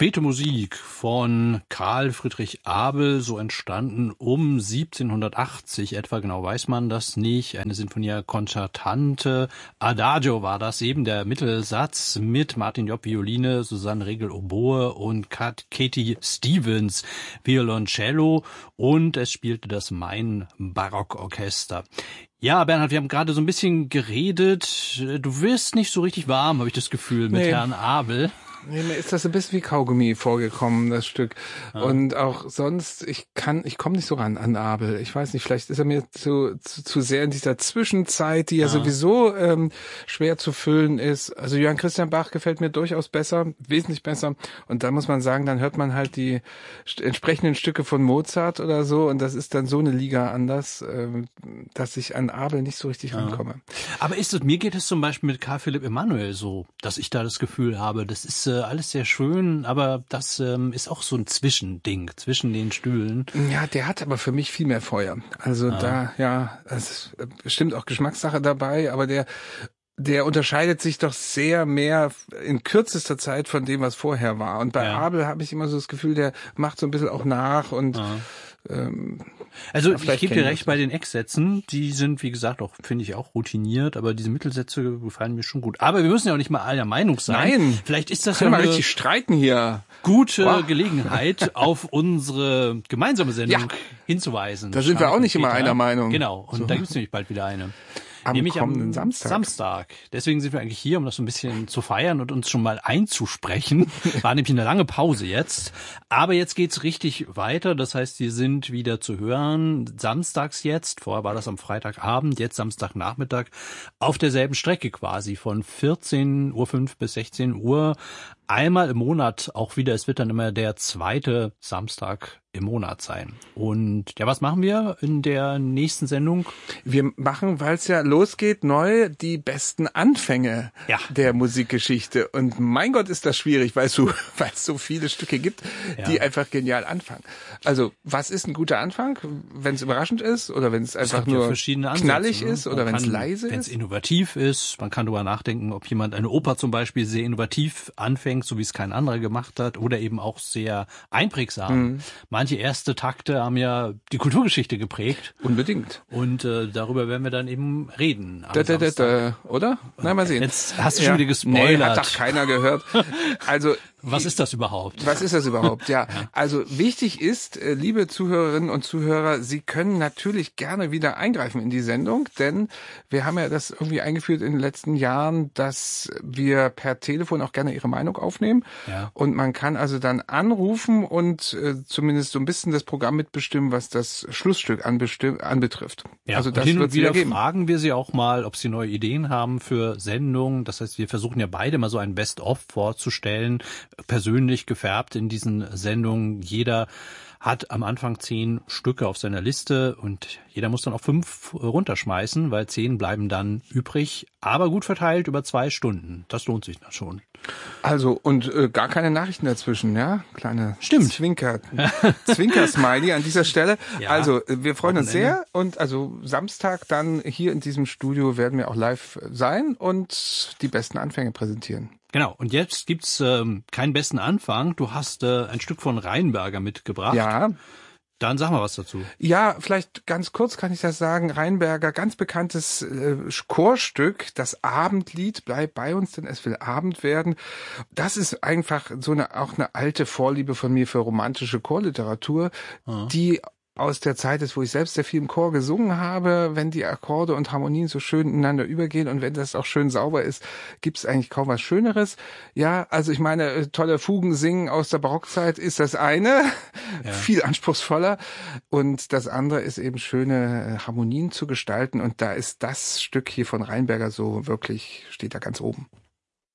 Späte Musik von Karl Friedrich Abel, so entstanden um 1780 etwa, genau weiß man das nicht. Eine Sinfonia Concertante, Adagio war das eben, der Mittelsatz mit Martin Jopp Violine, Susanne Regel Oboe und Katie Stevens Violoncello und es spielte das Main Barockorchester. Ja, Bernhard, wir haben gerade so ein bisschen geredet. Du wirst nicht so richtig warm, habe ich das Gefühl, mit Herrn Abel. Nee, mir ist das ein bisschen wie Kaugummi vorgekommen, das Stück. Ja. Und auch sonst, ich komme nicht so ran an Abel. Ich weiß nicht, vielleicht ist er mir zu sehr in dieser Zwischenzeit, die ja sowieso schwer zu füllen ist. Also Johann Christian Bach gefällt mir durchaus besser, wesentlich besser. Und da muss man sagen, dann hört man halt die entsprechenden Stücke von Mozart oder so. Und das ist dann so eine Liga anders, dass ich an Abel nicht so richtig rankomme. Aber mir geht es zum Beispiel mit Karl Philipp Emanuel so, dass ich da das Gefühl habe, das ist alles sehr schön, aber das ist auch so ein Zwischending, zwischen den Stühlen. Ja, der hat aber für mich viel mehr Feuer. Also das ist bestimmt auch Geschmackssache dabei, aber der unterscheidet sich doch sehr mehr in kürzester Zeit von dem, was vorher war. Und bei Abel habe ich immer so das Gefühl, der macht so ein bisschen auch nach und also ich gebe dir recht bei den Ecksätzen, die sind, wie gesagt, auch finde ich auch routiniert, aber diese Mittelsätze gefallen mir schon gut. Aber wir müssen ja auch nicht mal aller Meinung sein. Nein, vielleicht ist das ja mal richtig streiten hier. Gute Gelegenheit, auf unsere gemeinsame Sendung hinzuweisen. Da sind wir auch nicht immer einer Meinung. Genau, und da gibt's nämlich bald wieder eine. Nämlich kommenden Samstag. Deswegen sind wir eigentlich hier, um das so ein bisschen zu feiern und uns schon mal einzusprechen. War nämlich eine lange Pause jetzt. Aber jetzt geht's richtig weiter. Das heißt, wir sind wieder zu hören. Samstags jetzt. Vorher war das am Freitagabend. Jetzt Samstagnachmittag. Auf derselben Strecke quasi. Von 14.05 Uhr bis 16 Uhr. Einmal im Monat auch wieder. Es wird dann immer der zweite Samstag im Monat sein. Und ja, was machen wir in der nächsten Sendung? Wir machen, weil es ja losgeht, neu die besten Anfänge der Musikgeschichte. Und mein Gott, ist das schwierig, weil es so viele Stücke gibt, die einfach genial anfangen. Also, was ist ein guter Anfang, wenn es überraschend ist oder wenn es einfach nur knallig ist oder wenn es leise ist? Wenn es innovativ ist, man kann darüber nachdenken, ob jemand eine Oper zum Beispiel sehr innovativ anfängt, so wie es kein anderer gemacht hat, oder eben auch sehr einprägsam. Manche erste Takte haben ja die Kulturgeschichte geprägt. Unbedingt. Und darüber werden wir dann eben reden. Oder? Na, mal sehen. Jetzt hast du schon wieder gespoilert. Nee, hat doch keiner gehört. Also Was ist das überhaupt? Ja, also wichtig ist, liebe Zuhörerinnen und Zuhörer, Sie können natürlich gerne wieder eingreifen in die Sendung, denn wir haben ja das irgendwie eingeführt in den letzten Jahren, dass wir per Telefon auch gerne Ihre Meinung aufnehmen. Ja. Und man kann also dann anrufen und zumindest so ein bisschen das Programm mitbestimmen, was das Schlussstück anbetrifft. Ja, also das wird wieder geben. Fragen wir Sie auch mal, ob Sie neue Ideen haben für Sendungen. Das heißt, wir versuchen ja beide mal so ein Best-of vorzustellen, persönlich gefärbt in diesen Sendungen. Jeder hat am Anfang 10 Stücke auf seiner Liste und jeder muss dann auch 5 runterschmeißen, weil 10 bleiben dann übrig, aber gut verteilt über 2 Stunden. Das lohnt sich dann schon. Also, und gar keine Nachrichten dazwischen, ja? Kleine Zwinker-Smiley an dieser Stelle. Ja, also, wir freuen uns sehr und also Samstag dann hier in diesem Studio werden wir auch live sein und die besten Anfänge präsentieren. Genau, und jetzt gibt's keinen besten Anfang. Du hast ein Stück von Rheinberger mitgebracht. Ja. Dann sag mal was dazu. Ja, vielleicht ganz kurz kann ich das sagen. Rheinberger, ganz bekanntes Chorstück, das Abendlied, bleib bei uns, denn es will Abend werden. Das ist einfach auch eine alte Vorliebe von mir für romantische Chorliteratur, die aus der Zeit ist, wo ich selbst sehr viel im Chor gesungen habe, wenn die Akkorde und Harmonien so schön ineinander übergehen und wenn das auch schön sauber ist, gibt's eigentlich kaum was Schöneres. Ja, also ich meine, tolle Fugen singen aus der Barockzeit ist das eine, viel anspruchsvoller und das andere ist eben schöne Harmonien zu gestalten und da ist das Stück hier von Rheinberger so wirklich, steht da ganz oben.